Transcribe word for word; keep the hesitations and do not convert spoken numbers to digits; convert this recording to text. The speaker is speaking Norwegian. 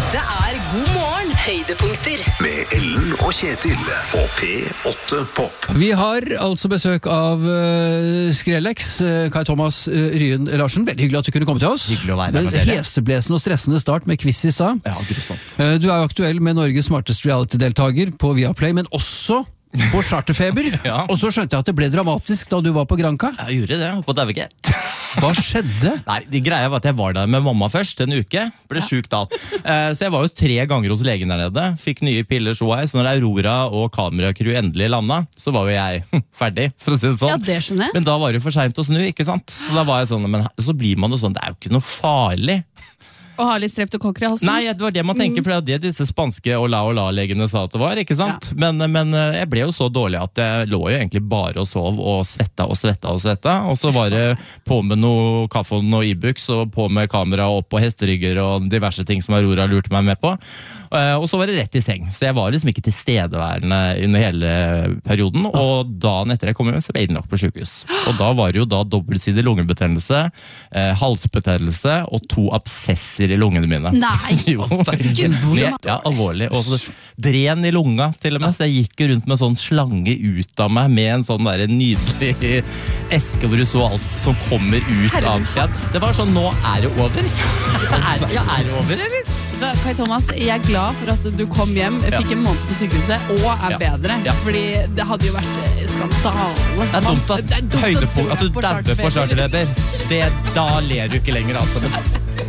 Dette er God morgen høydepunkter med Ellen og Kjetil på P åtte Pop. Vi har altså besøk av uh, Skrellex, uh, Kai Thomas uh, Ryen Larsen. Veldig hyggelig at du kunne komme til oss. Hyggelig å være her med dere. dere. Heseblesende og stressende start med quiz i stad. Ja, grusomt. Uh, du er jo aktuell med Norges smarteste reality-deltager på Viaplay, men også på Charterfeber. Ja. Og så skjønte jeg at det ble dramatisk da du var på Granca. Jeg gjorde det, på Daviget. Hva skjedde? Nei, de greia var at jeg var der med mamma først en uke. Ble syk da. Eh, så jeg var jo tre ganger hos legen der nede. Fikk nye piller, så jeg. Så når Aurora og kameracrew endelig landa, så var jo jeg ferdig, for å si det sånn. Ja, det skjønner jeg. Men da var det jo for sent å snu, ikke sant? Så da var jeg sånn, men så blir man jo sånn, det er jo ikke noe farlig. Og ha litt streptokokker i halsen. Nei, det var det man tenker, for det er det disse spanske Ola-Ola-legene sa at det var, ikke sant? Ja. Men, men jeg ble jo så dårlig at jeg lå jo egentlig bare og sov og svetta og svetta og svetta, og så var det på med noe kaffe og noe e-books og på med kamera opp på hesterygger og diverse ting som Aurora lurte meg med på. Og så var det rett i seng, så jeg var liksom ikke tilstedeværende under hele perioden, og dagen etter jeg kom hjem, så ble jeg nok på sykehus. Og da var det jo da dobbeltsidig lungebetennelse, eh, halsbetennelse og to absesser i lungene mine. Nei, jo, ja, alvorlig. Og så dren i lunga til og med, så jeg gikk rundt med sånn slange ut av meg, med en sånn der nydelig eske hvor du så alt som kommer ut av. Ja, det var sånn, nå er det over. Er, ja, er det over, eller? Kai Thomas, jeg er glad for at du kom hjem, fikk en måned på sykehuset og er Ja. bedre, Ja. fordi det hadde jo vært skandale. Det er dumt at, Det er dumt høydepunkt, at du dør dauer på charterfeber. Det, da ler du ikke lenger, altså. Men